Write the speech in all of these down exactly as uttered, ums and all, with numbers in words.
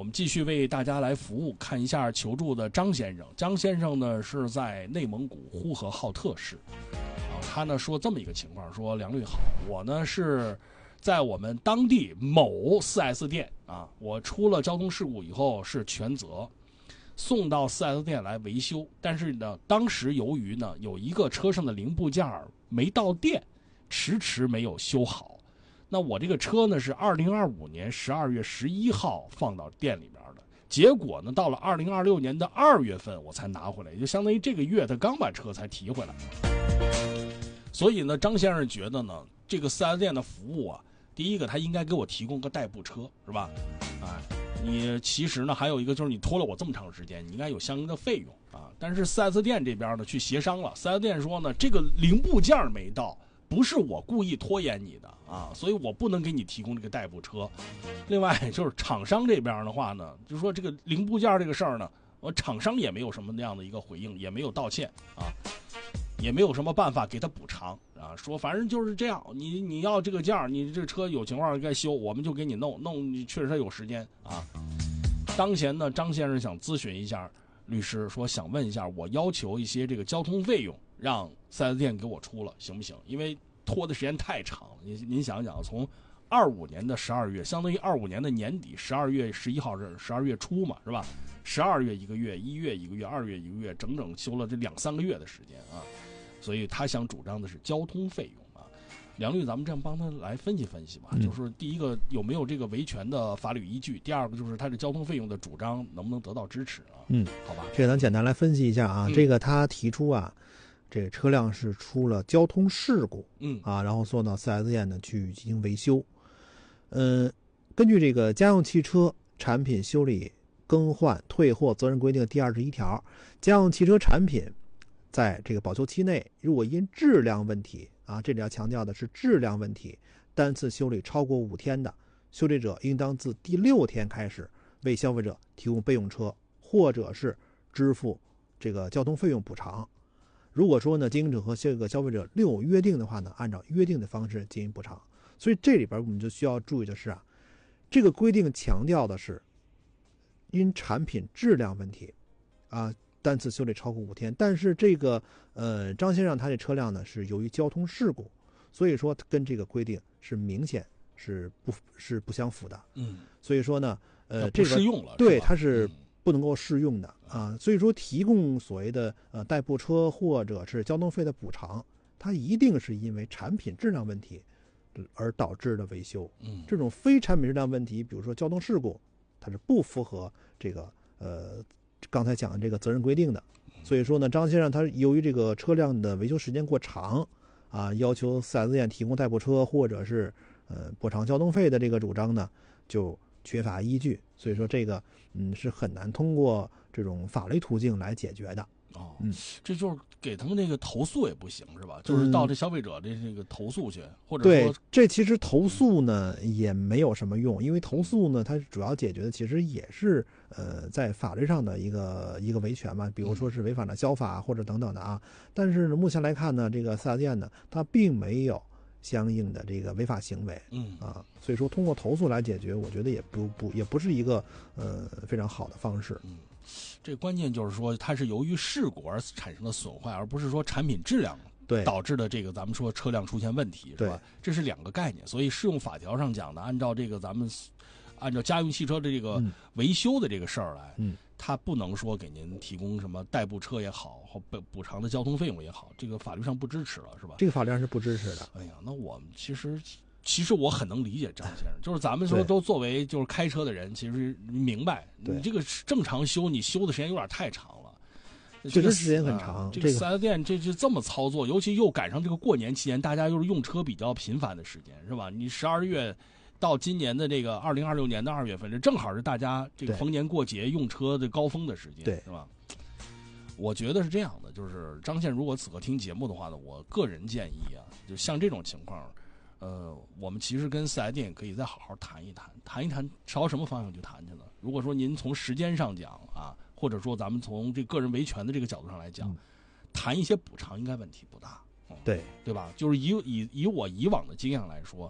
们继续为大家来服务，看一下求助的张先生。张先生呢是在内蒙古呼和浩特市，啊，他呢说这么一个情况，说梁律好，我呢是在我们当地某 四 S 店啊，我出了交通事故以后是全责送到 四 S 店来维修，但是呢，当时由于呢有一个车上的零部件没到店，迟迟没有修好。那我这个车呢是二零二五年十二月十一号放到店里边的，结果呢到了二零二六年的二月份我才拿回来，也就相当于这个月他刚把车才提回来。所以呢，张先生觉得呢，这个 四 S 店的服务啊，第一个他应该给我提供个代步车，是吧？啊，你其实呢还有一个就是你拖了我这么长时间，你应该有相应的费用啊。但是 四 S 店这边呢去协商了， 四 S 店说呢这个零部件没到，不是我故意拖延你的啊，所以我不能给你提供这个代步车。另外就是厂商这边的话呢，就说这个零部件这个事儿呢，我厂商也没有什么那样的一个回应，也没有道歉啊，也没有什么办法给他补偿啊，说反正就是这样，你你要这个件儿，你这车有情况该修，我们就给你弄弄，你确实他有时间啊。当前呢，张先生想咨询一下律师，说想问一下，我要求一些这个交通费用让 四 S 店给我出了，行不行？因为拖的时间太长了，您您想想，从二五年的十二月，相当于二五年的年底，十二月十一号是十二月初嘛，是吧？十二月一个月，一月一个月，二月一个月，整整修了这两三个月的时间啊。所以他想主张的是交通费用啊。梁律，咱们这样帮他来分析分析吧，嗯、就是第一个有没有这个维权的法律依据，第二个就是他的交通费用的主张能不能得到支持啊？ 嗯， 好吧， 这个咱简单来分析一下啊。嗯、这个他提出啊，这个车辆是出了交通事故，嗯啊，然后送到 四 S 店呢去进行维修。嗯、呃，根据这个家用汽车产品修理更换退货责任规定第二十一条，家用汽车产品在这个保修期内，如果因质量问题啊，这里要强调的是质量问题，单次修理超过五天的，修理者应当自第六天开始为消费者提供备用车，或者是支付这个交通费用补偿。如果说呢，经营者和这个消费者另有约定的话呢，按照约定的方式进行补偿。所以这里边我们就需要注意的是啊，这个规定强调的是因产品质量问题啊，单次修理超过五天，但是这个呃张先生他这车辆呢是由于交通事故，所以说跟这个规定是明显是不是不相符的。嗯，所以说呢，呃，这个适用了， 对，它是不能够适用的啊。所以说提供所谓的呃代步车或者是交通费的补偿，它一定是因为产品质量问题而导致的维修。嗯，这种非产品质量问题，比如说交通事故，它是不符合这个呃。刚才讲的这个责任规定的，所以说呢，张先生他由于这个车辆的维修时间过长啊，要求 四 S 店提供代步车或者是呃补偿交通费的这个主张呢，就缺乏依据，所以说这个嗯是很难通过这种法律途径来解决的。 哦，嗯，这就是给他们那个投诉也不行是吧？就是到这消费者的这个投诉去，嗯、或者说对，这其实投诉呢、嗯、也没有什么用，因为投诉呢，它主要解决的其实也是呃在法律上的一个一个维权嘛，比如说是违反了消法或者等等的啊。但是呢，目前来看呢，这个四 S 店呢，它并没有相应的这个违法行为，嗯啊，所以说通过投诉来解决，我觉得也不不也不是一个呃非常好的方式。 嗯。这关键就是说，它是由于事故而产生的损坏，而不是说产品质量导致的这个咱们说车辆出现问题，是吧？这是两个概念。所以适用法条上讲的，按照这个咱们按照家用汽车的这个维修的这个事儿来，嗯，它不能说给您提供什么代步车也好，或补补偿的交通费用也好，这个法律上不支持了，是吧？ 这个法律上是不支持的。 哎呀，那我们其实。其实我很能理解张先生，就是咱们说都作为就是开车的人，其实明白你这个正常修，你修的时间有点太长了， 确实时间很长。 啊、这个四 S 店这就这么操作，尤其又赶上这个过年期间，大家又是用车比较频繁的时间，是吧？你十二月到今年的这个二零二六年的二月份，这正好是大家这个逢年过节用车的高峰的时间， 对， 是吧？我觉得是这样的，就是张先生如果此刻听节目的话呢，我个人建议啊，就像这种情况。呃，我们其实跟四 S 店可以再好好谈一谈，谈一谈朝什么方向去谈去呢？如果说您从时间上讲啊，或者说咱们从这个人维权的这个角度上来讲，嗯、谈一些补偿应该问题不大，嗯、 对对吧？就是以以以我以往的经验来说，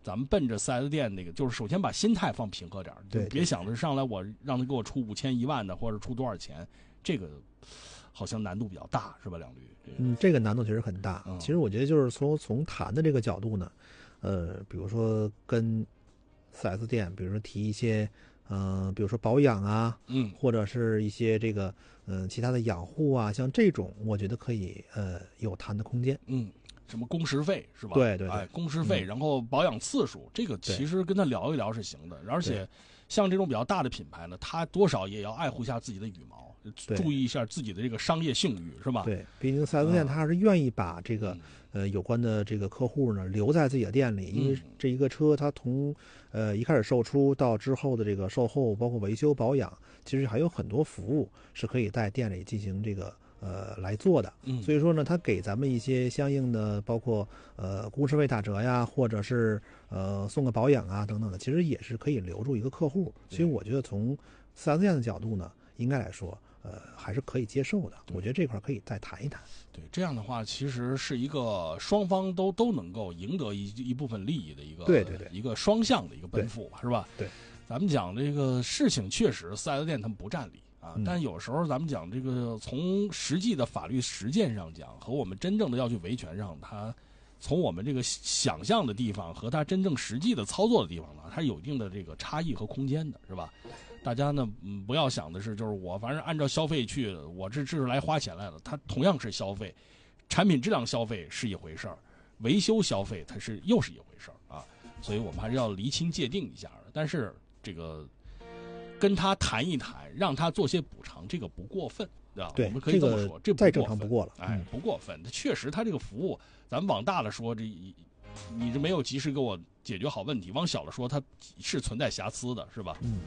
咱们奔着四 S 店那个，就是首先把心态放平和点， 对， 别想着上来我让他给我出五千一万的，或者出多少钱，这个好像难度比较大，是吧，梁律？ 嗯，这个难度确实很大。 嗯、 其实我觉得就是从从谈的这个角度呢，呃，比如说跟四 S 店，比如说提一些，嗯、呃，比如说保养啊， 嗯， 或者是一些这个，嗯、呃，其他的养护啊，像这种，我觉得可以，呃，有谈的空间。 嗯。什么工时费是吧？ 对对对， 哎，工时费， 嗯、 然后保养次数，这个其实跟他聊一聊是行的。而且，像这种比较大的品牌呢，他多少也要爱护一下自己的羽毛，注意一下自己的这个商业信誉，是吧？ 对，毕竟四 S 店他还是愿意把这个、嗯、呃有关的这个客户呢留在自己的店里，因为这一个车它从呃一开始售出到之后的这个售后，包括维修保养，其实还有很多服务是可以在店里进行这个。呃，来做的，所以说呢，他给咱们一些相应的，包括呃工时费打折呀，或者是呃送个保养啊等等的，其实也是可以留住一个客户。所以我觉得从四 S 店的角度呢，应该来说，呃还是可以接受的。我觉得这块可以再谈一谈。 对，这样的话，其实是一个双方都都能够赢得一一部分利益的一个， 对对对， 一个双向的一个奔赴，是吧？ 对， 咱们讲这个事情，确实四 S 店他们不占理。啊，但有时候咱们讲这个，从实际的法律实践上讲，和我们真正的要去维权上，它从我们这个想象的地方和它真正实际的操作的地方呢，它有一定的这个差异和空间的，是吧？大家呢，嗯，不要想的是，就是我反正按照消费去，我这这是来花钱来了，它同样是消费，产品质量消费是一回事儿，维修消费它是又是一回事儿啊，所以我们还是要厘清界定一下的。但是这个。跟他谈一谈，让他做些补偿，这个不过分，对吧？ 对， 我们可以这么说，这再正常不过了。 哎，不过分。确实，他这个服务，咱们往大了说，这你这没有及时给我解决好问题；往小了说，它是存在瑕疵的，是吧？ 嗯。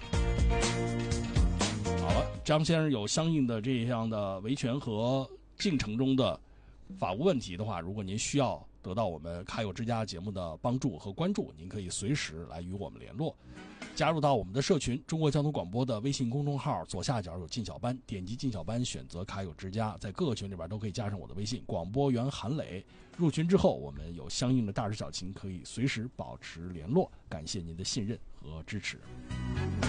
好了，张先生有相应的这样的维权和进程中的法务问题的话，如果您需要得到我们卡友之家节目的帮助和关注，您可以随时来与我们联络。加入到我们的社群中国交通广播的微信公众号，左下角有进小班，点击进小班选择卡友之家，在各个群里边都可以加上我的微信广播员韩磊。入群之后，我们有相应的大事小情可以随时保持联络，感谢您的信任和支持。